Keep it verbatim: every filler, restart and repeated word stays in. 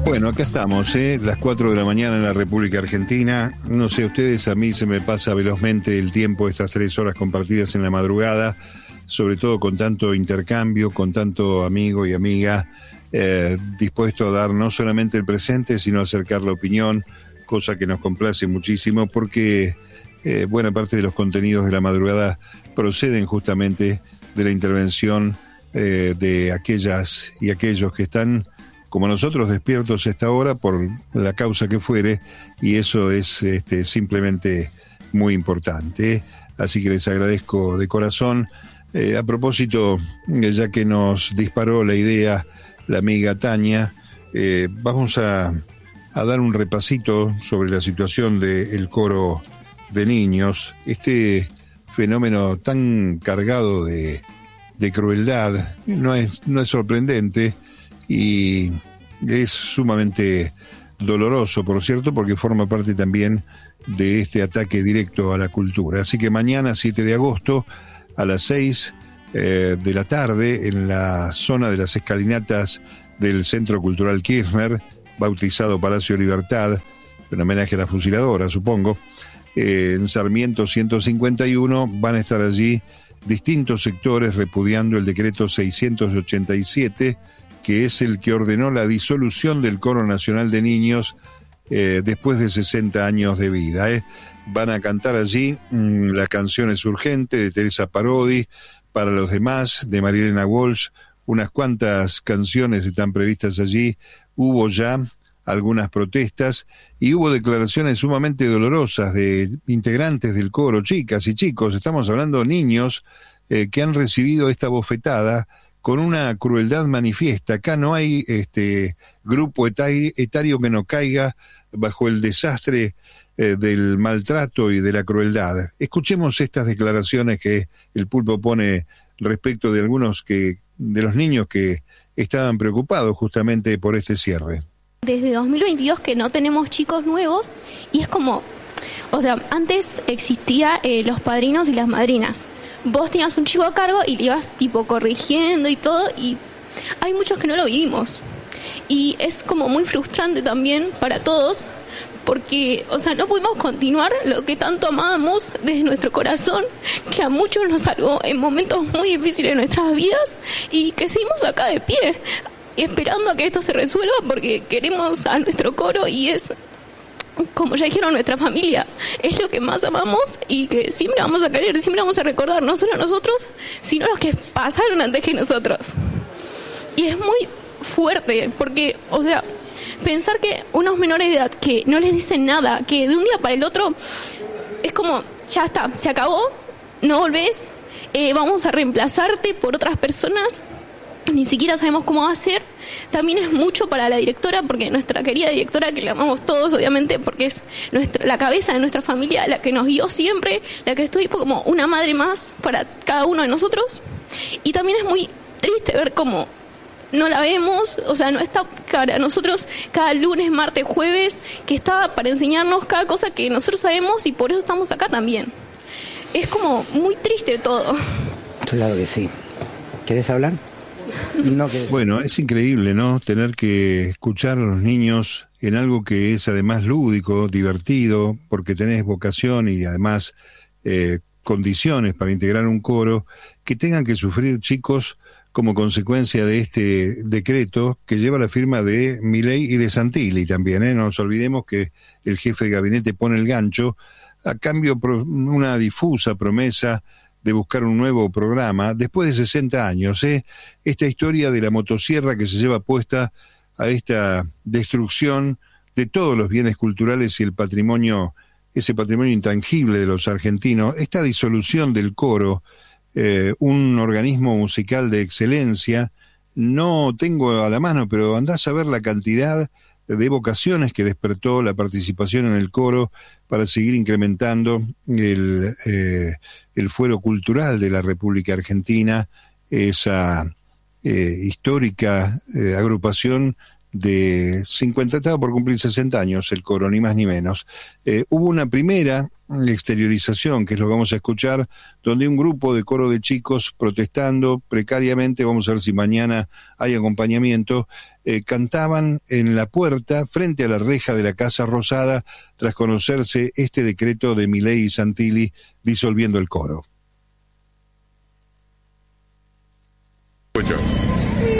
Bueno, acá estamos, ¿eh? Las cuatro de la mañana en la República Argentina. No sé ustedes, a mí se me pasa velozmente el tiempo, estas tres horas compartidas en la madrugada, sobre todo con tanto intercambio, con tanto amigo y amiga, eh, dispuesto a dar no solamente el presente, sino a acercar la opinión, cosa que nos complace muchísimo, porque eh, buena parte de los contenidos de la madrugada proceden justamente de la intervención eh, de aquellas y aquellos que están como nosotros despiertos a esta hora por la causa que fuere, y eso es este, simplemente muy importante. Así que les agradezco de corazón. Eh, a propósito, ya que nos disparó la idea la amiga Tania, eh, vamos a, a dar un repasito sobre la situación del coro de niños, este fenómeno tan cargado de, de crueldad. No es, no es sorprendente, y es sumamente doloroso, por cierto, porque forma parte también de este ataque directo a la cultura. Así que mañana, siete de agosto, a las seis eh, de la tarde, en la zona de las escalinatas del Centro Cultural Kirchner, bautizado Palacio Libertad, en homenaje a la fusiladora, supongo, eh, en Sarmiento ciento cincuenta y uno, van a estar allí distintos sectores repudiando el decreto seiscientos ochenta y siete, que es el que ordenó la disolución del Coro Nacional de Niños eh, después de sesenta años de vida. Eh. Van a cantar allí mmm, la canción Es Urgente de Teresa Parodi, Para los Demás de Marilena Walsh. Unas cuantas canciones están previstas allí. Hubo ya algunas protestas y hubo declaraciones sumamente dolorosas de integrantes del coro, chicas y chicos, estamos hablando de niños eh, que han recibido esta bofetada con una crueldad manifiesta. Acá no hay este grupo etario que no caiga bajo el desastre eh, del maltrato y de la crueldad. Escuchemos estas declaraciones que el Pulpo pone respecto de algunos que de los niños que estaban preocupados justamente por este cierre. Desde dos mil veintidós que no tenemos chicos nuevos, y es como, o sea, antes existía eh, los padrinos y las madrinas. Vos tenías un chico a cargo y le ibas tipo corrigiendo y todo, y hay muchos que no lo vivimos. Y es como muy frustrante también para todos, porque, o sea, no pudimos continuar lo que tanto amábamos desde nuestro corazón, que a muchos nos salvó en momentos muy difíciles de nuestras vidas, y que seguimos acá de pie, esperando a que esto se resuelva, porque queremos a nuestro coro y es, como ya dijeron, nuestra familia, es lo que más amamos y que siempre vamos a querer, siempre vamos a recordar, no solo a nosotros, sino a los que pasaron antes que nosotros. Y es muy fuerte, porque, o sea, pensar que unos menores de edad que no les dicen nada, que de un día para el otro es como, ya está, se acabó, no volvés, eh, vamos a reemplazarte por otras personas, ni siquiera sabemos cómo va a ser. También es mucho para la directora, porque nuestra querida directora, que la amamos todos obviamente, porque es nuestra, la cabeza de nuestra familia, la que nos guió siempre, la que estuvo como una madre más para cada uno de nosotros. Y también es muy triste ver cómo no la vemos, o sea, no está para nosotros cada lunes, martes, jueves, que está para enseñarnos cada cosa que nosotros sabemos, y por eso estamos acá también. Es como muy triste todo. Claro que sí. ¿Querés hablar? No, que... Bueno, es increíble, ¿no? Tener que escuchar a los niños en algo que es además lúdico, divertido, porque tenés vocación y además eh, condiciones para integrar un coro, que tengan que sufrir chicos como consecuencia de este decreto que lleva la firma de Milei y de Santilli también, ¿eh? No nos olvidemos que el jefe de gabinete pone el gancho a cambio de una difusa promesa de buscar un nuevo programa después de sesenta años, ¿eh? Esta historia de la motosierra que se lleva puesta a esta destrucción de todos los bienes culturales y el patrimonio, ese patrimonio intangible de los argentinos, esta disolución del coro, eh, un organismo musical de excelencia. No tengo a la mano, pero andás a ver la cantidad de vocaciones que despertó la participación en el coro para seguir incrementando el, eh, el fuero cultural de la República Argentina, esa eh, histórica eh, agrupación de cincuenta, estaba por cumplir sesenta años el coro, ni más ni menos. Eh, hubo una primera exteriorización, que es lo que vamos a escuchar, donde un grupo de coro de chicos protestando precariamente, vamos a ver si mañana hay acompañamiento, eh, cantaban en la puerta frente a la reja de la Casa Rosada tras conocerse este decreto de Milei y Santilli disolviendo el coro. Escucho.